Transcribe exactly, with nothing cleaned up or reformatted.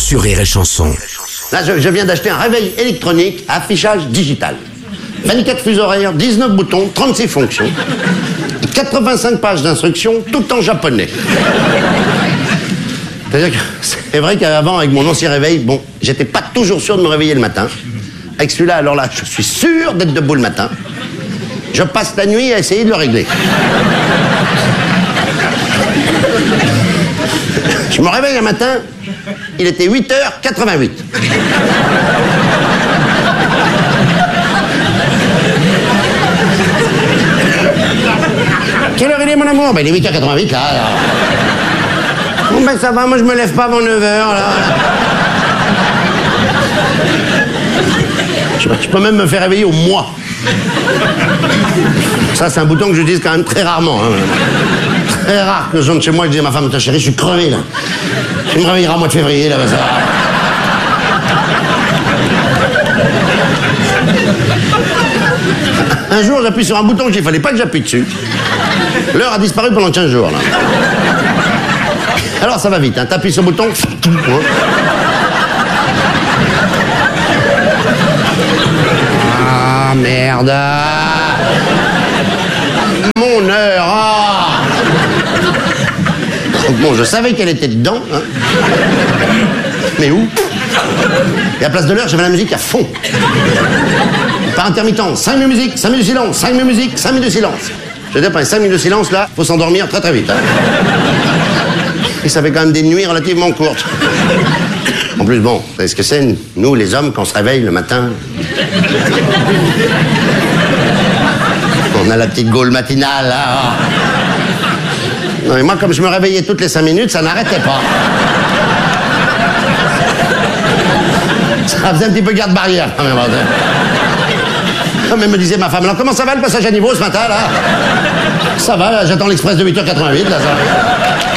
sur Rire et Chanson. Là, je, je viens d'acheter un réveil électronique à affichage digital. vingt-quatre fuseaux horaires, dix-neuf boutons, trente-six fonctions. Et quatre-vingt-cinq pages d'instructions, tout en japonais. C'est-à-dire que c'est vrai qu'avant, avec mon ancien réveil, bon, j'étais pas toujours sûr de me réveiller le matin. Avec celui-là, alors là, je suis sûr d'être debout le matin. Je passe la nuit à essayer de le régler. Je me réveille un matin, il était huit heures quatre-vingt-huit. Quelle heure il est, mon amour? Ben, il est huit heures quatre-vingt-huit, là. Alors. Bon, ben, ça va, moi, je me lève pas avant neuf heures, là. Je, je peux même me faire réveiller au mois. Ça, c'est un bouton que j'utilise quand même très rarement. Hein. Très rare que je rentre chez moi et que je dis à ma femme, ta chérie, je suis crevé, là. Tu me réveilleras au mois de février, là, ben, ça va. Un jour, j'appuie sur un bouton qu'il fallait pas que j'appuie dessus. L'heure a disparu pendant quinze jours, là. Alors, ça va vite, hein. T'appuies sur le bouton. Ah, merde. Mon heure. Ah. Bon, je savais qu'elle était dedans, hein. Mais où? Et à la place de l'heure, j'avais la musique à fond. Par intermittent, cinq minutes de musique, cinq minutes de silence, cinq minutes de musique, cinq minutes de silence. Je veux dire, pendant cinq minutes de silence, là, faut s'endormir très très vite. Hein. Et ça fait quand même des nuits relativement courtes. En plus, bon, vous savez ce que c'est, nous, les hommes, quand on se réveille le matin, on a la petite gaule matinale, là. Non, mais moi, comme je me réveillais toutes les cinq minutes, ça n'arrêtait pas. Ça faisait un petit peu garde-barrière, quand même. Comme elle me disait ma femme, alors comment ça va le passage à niveau ce matin, là? Ça va, là, j'attends l'express de huit heures quatre-vingt-huit, là, ça.